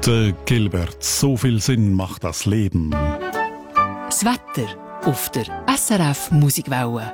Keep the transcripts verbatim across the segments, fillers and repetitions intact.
Der Gilbert, so viel Sinn macht das Leben. Das Wetter auf der S R F Musikwelle.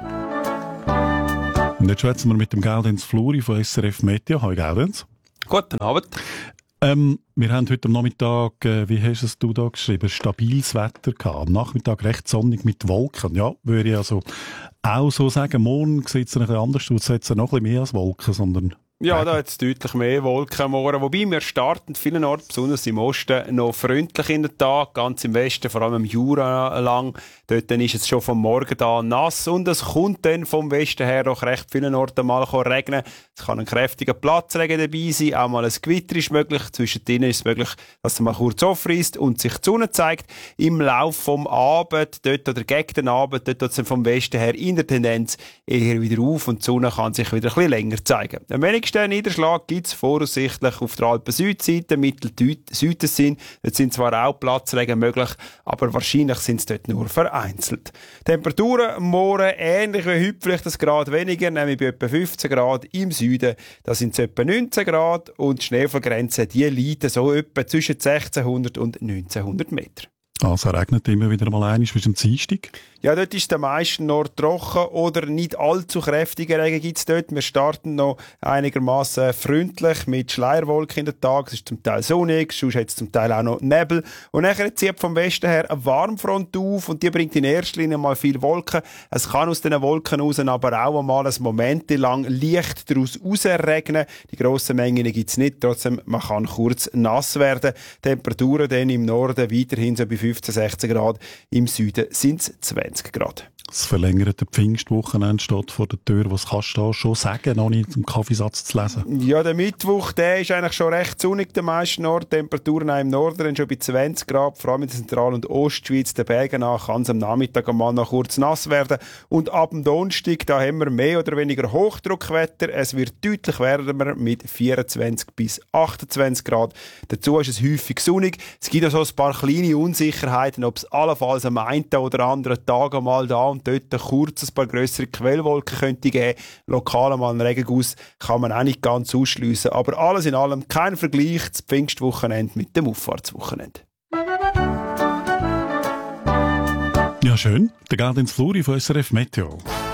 Und jetzt schwätzen wir mit dem Gaudenz Fluri von S R F Meteo. Hallo Gaudenz. Guten Abend. Ähm, wir haben heute am Nachmittag, äh, wie hast es du da geschrieben, stabiles Wetter gehabt. Am Nachmittag recht sonnig mit Wolken. Ja, würde ich also auch so sagen. Morgen sieht es ein bisschen anders aus. Es hat noch ein bisschen mehr als Wolken, sondern... Ja, da hat es deutlich mehr Wolken am Morgen. Wobei wir starten vielen Orten, besonders im Osten, noch freundlich in den Tag. Ganz im Westen, vor allem im Jura lang. Dort ist es schon vom Morgen da nass. Und es kommt dann vom Westen her auch recht vielen Orten mal regnen. Es kann ein kräftiger Platzregen dabei sein. Auch mal ein Gewitter ist möglich. Zwischendrin ist es möglich, dass es mal kurz aufreisst und sich die Sonne zeigt. Im Laufe vom Abend, dort oder gegen den Abend, dort wird es dann vom Westen her in der Tendenz eher wieder auf und die Sonne kann sich wieder ein bisschen länger zeigen. Am wenigsten Niederschlag gibt es voraussichtlich auf der Alpen-Südseite, Mittel-Süden sind. Dort sind zwar auch Platzregen möglich, aber wahrscheinlich sind es dort nur vereinzelt. Temperaturen am Morgen ähnlich wie heute, vielleicht ein Grad weniger, nämlich bei etwa fünfzehn Grad im Süden. Da sind es etwa neunzehn Grad und die Schneefallgrenze, die liegt so etwa zwischen sechzehnhundert und neunzehnhundert Meter. Also regnet immer wieder mal einmal bis zum Dienstag. Ja, dort ist der meisten noch trocken oder nicht allzu kräftige Regen gibt es dort. Wir starten noch einigermaßen freundlich mit Schleierwolken in den Tag. Es ist zum Teil sonnig, sonst hat es zum Teil auch noch Nebel. Und nachher zieht vom Westen her eine Warmfront auf und die bringt in erster Linie mal viel Wolken. Es kann aus diesen Wolken raus aber auch einmal ein Moment lang leicht daraus rausregnen. Die grossen Mengen gibt es nicht, trotzdem man kann kurz nass werden. Temperaturen dann im Norden weiterhin so bei fünfzehn, sechzehn Grad, im Süden sind es zwanzig Grad. Das verlängerte Pfingstwochenende steht vor der Tür. Was kannst du da schon sagen, noch nicht im Kaffeesatz zu lesen? Ja, der Mittwoch, der ist eigentlich schon recht sonnig, der meisten Orten. Temperaturen auch im Norden schon bei zwanzig Grad, vor allem in der Zentral- und Ostschweiz, den Bergen nach, kann es am Nachmittag einmal noch kurz nass werden. Und ab dem Donnerstag, da haben wir mehr oder weniger Hochdruckwetter. Es wird deutlich wärmer mit vierundzwanzig bis achtundzwanzig Grad. Dazu ist es häufig sonnig. Es gibt auch so ein paar kleine Unsicherheiten, ob es allenfalls am einen oder anderen Tag einmal da und dort kurz ein paar grössere Quellwolken könnte geben. Lokal einmal einen Regenguss kann man auch nicht ganz ausschliessen. Aber alles in allem kein Vergleich zum Pfingstwochenende mit dem Auffahrtswochenende. Ja, schön. Der Gaudenz Fluri von S R F Meteo.